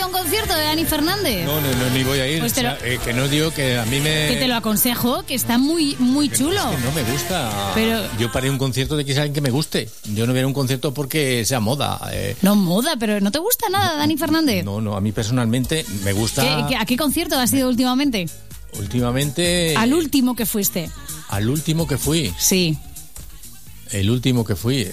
a un concierto de Dani Fernández? No, ni voy a ir. Pues que no digo que a mí me... Que te lo aconsejo, que está muy chulo. Es que no me gusta. Pero... Yo para ir a un concierto de que sea alguien que me guste. Yo no voy a ir a un concierto porque sea moda. No moda, pero ¿no te gusta nada Dani Fernández? No, a mí personalmente me gusta... ¿A qué concierto has ido últimamente? Últimamente... Al último que fuiste. ¿Al último que fui? Sí. El último que fui...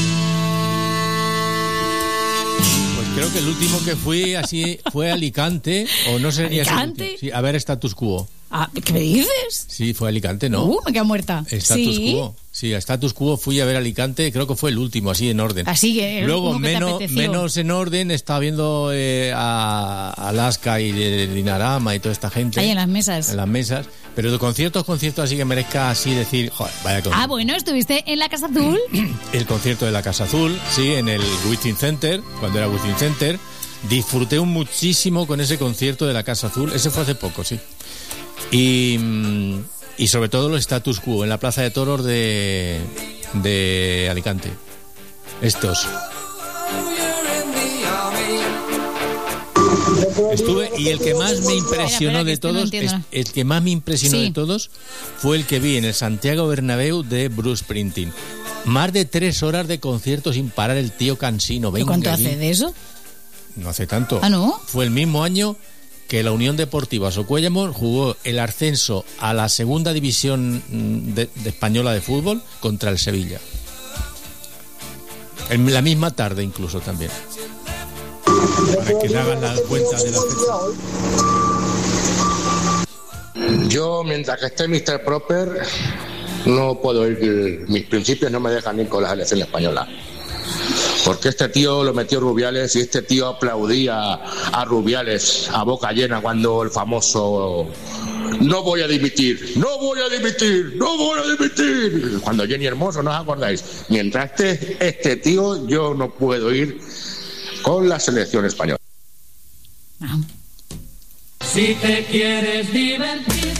Creo que el último que fui así fue a Alicante, o no sería ¿Alicante? Sí, a ver Status Quo. ¿Qué me dices? Sí, fue a Alicante, ¿no? Me quedo muerta. Status Quo. Sí, a Status Quo fui a ver Alicante, creo que fue el último, así en orden. Así que... Luego, menos en orden, estaba viendo a Alaska y Dinarama y toda esta gente. Ahí en las mesas. En las mesas. Pero de conciertos así que merezca así decir, joder, vaya concierto. Bueno, ¿estuviste en la Casa Azul? El concierto de la Casa Azul, sí, en el Within Center, cuando era Within Center. Disfruté muchísimo con ese concierto de la Casa Azul. Ese fue hace poco, sí. Y sobre todo los Status Quo en la Plaza de Toros de Alicante. Estos. Estuve, y el que más me impresionó de todos, el que más me impresionó de todos fue el que vi en el Santiago Bernabéu de Bruce Springsteen. Más de 3 horas de concierto sin parar, el tío cansino. ¿Cuánto hace de eso? No hace tanto. ¿Ah, no? Fue el mismo año que la Unión Deportiva Socuéllamos jugó el ascenso a la segunda división de española de fútbol contra el Sevilla. En la misma tarde incluso también. Para que le hagan la cuenta de la fecha. Yo, mientras que esté Mr. Proper, no puedo ir. Mis principios no me dejan ir con la selección española. Porque este tío lo metió Rubiales y este tío aplaudía a Rubiales a boca llena cuando el famoso no voy a dimitir, no voy a dimitir, no voy a dimitir. Cuando Jenny Hermoso, ¿no os acordáis? Mientras este tío, yo no puedo ir con la selección española. Si te quieres divertir.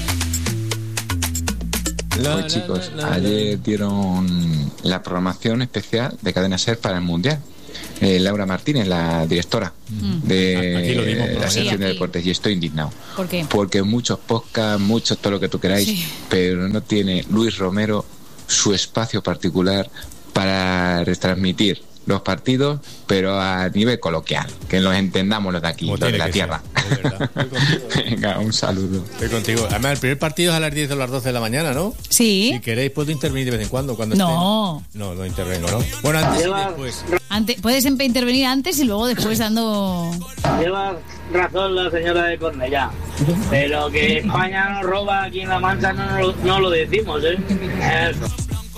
Hoy, chicos, ayer dieron la programación especial de Cadena SER para el Mundial. Laura Martínez, la directora de la sección de deportes, y estoy indignado. ¿Por qué? Porque muchos podcasts, muchos todo lo que tú queráis, pero no tiene Luis Romero su espacio particular para retransmitir los partidos, pero a nivel coloquial, que los entendamos los de aquí, los de la tierra. Venga, un saludo. Estoy contigo. Además, el primer partido es a las 10 o las 12 de la mañana, ¿no? Sí. Si queréis, puedo intervenir de vez en cuando. No. No intervengo, ¿no? Bueno, antes y después. Puedes intervenir antes y luego después dando... Lleva razón la señora de Cornellá, pero que España nos roba aquí en La Mancha no lo decimos, ¿eh? Eso.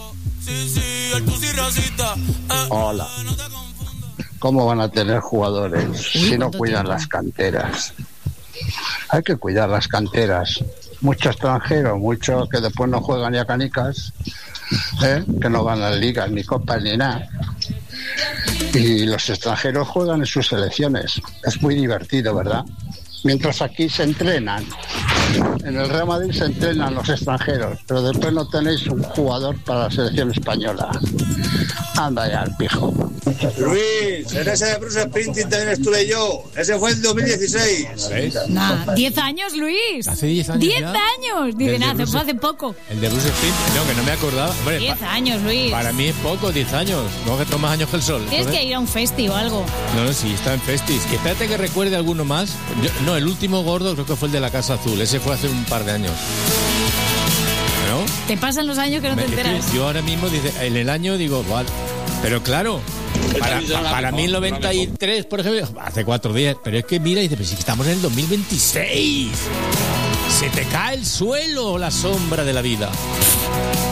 Hola. ¿Cómo van a tener jugadores si no cuidan las canteras? Hay que cuidar las canteras. Mucho extranjero, muchos que después no juegan ya canicas, que no van a ligas, ni copas, ni nada. Y los extranjeros juegan en sus selecciones. Es muy divertido, ¿verdad? Mientras aquí se entrenan. En el Real Madrid se entrenan los extranjeros, pero después no tenéis un jugador para la selección española. Anda ya, el pijo. Luis, en ese de Bruce Springsteen también estuve yo. Ese fue en 2016. 10 años, Luis. Hace 10 años. 10 años. Dicen, hace poco. El de Bruce Springsteen, no, que no me acordaba. Hombre, 10 años, Luis. Para mí es poco, 10 años. No, que toma más años que el sol. Tienes que ir a un festi o algo. No, sí, está en festis. Y espérate que recuerde alguno más. El último gordo creo que fue el de la Casa Azul. Ese fue hace un par de años. ¿No? Te pasan los años que no te enteras. Yo ahora mismo, en el año digo, vale. Pero claro, para mí el 93, por ejemplo, hace 4 días. Pero es que mira y dice, pero si estamos en el 2026. Se te cae el suelo, la sombra de la vida.